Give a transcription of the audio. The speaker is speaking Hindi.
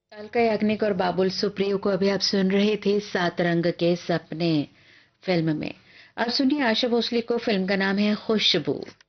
अलका याग्निक और बाबुल सुप्रियो को अभी आप सुन रहे थे सात रंग के सपने फिल्म में। अब सुनिए आशा भोसले को, फिल्म का नाम है खुशबू।